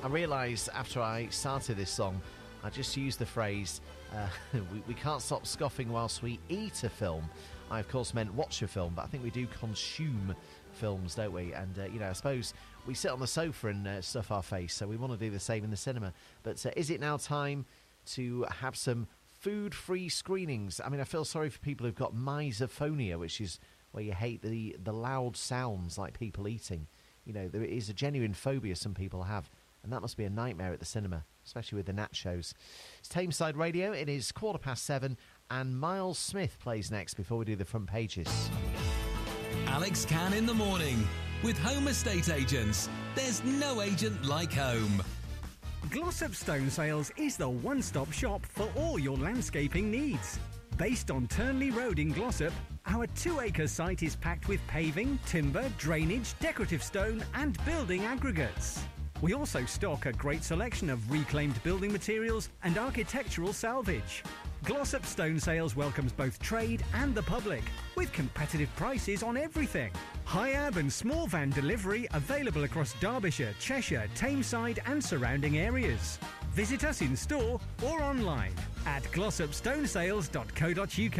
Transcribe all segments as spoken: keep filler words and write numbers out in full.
I realised after I started this song, I just used the phrase, uh, we, we can't stop scoffing whilst we eat a film. I, of course, meant watch a film, but I think we do consume films, don't we? And, uh, you know, I suppose we sit on the sofa and uh, stuff our face, so we want to do the same in the cinema. But uh, is it now time to have some food-free screenings? I mean, I feel sorry for people who've got misophonia, which is where you hate the, the loud sounds like people eating. You know, there is a genuine phobia some people have, and that must be a nightmare at the cinema, especially with the nachos. It's Tameside Radio. It is quarter past seven, and Miles Smith plays next before we do the front pages. Alex Can in the morning with Home Estate Agents. There's no agent like home. Glossop Stone Sales is the one-stop shop for all your landscaping needs. Based on Turnley Road in Glossop, our two-acre site is packed with paving, timber, drainage, decorative stone and building aggregates. We also stock a great selection of reclaimed building materials and architectural salvage. Glossop Stone Sales welcomes both trade and the public, with competitive prices on everything. High-ab and small van delivery available across Derbyshire, Cheshire, Tameside and surrounding areas. Visit us in store or online at glossop stone sales dot co dot uk.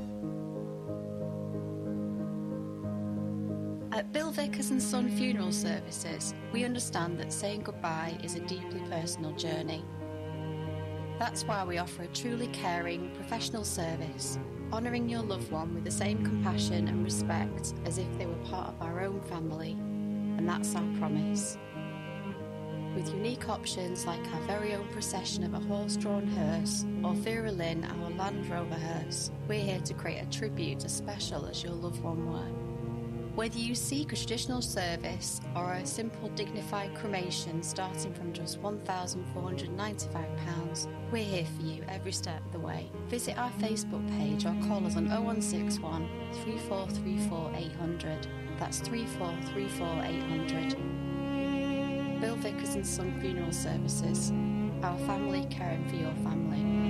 At Bill Vickers and Son Funeral Services, we understand that saying goodbye is a deeply personal journey. That's why we offer a truly caring, professional service, honouring your loved one with the same compassion and respect as if they were part of our own family. And that's our promise. With unique options like our very own procession of a horse-drawn hearse or Vera Lynn, our Land Rover hearse, we're here to create a tribute as special as your loved one were. Whether you seek a traditional service or a simple dignified cremation starting from just one thousand four hundred ninety-five pounds, we're here for you every step of the way. Visit our Facebook page or call us on oh one six one, three four three four, eight hundred. That's three four three four, eight hundred. Bill Vickers and Son Funeral Services. Our family caring for your family.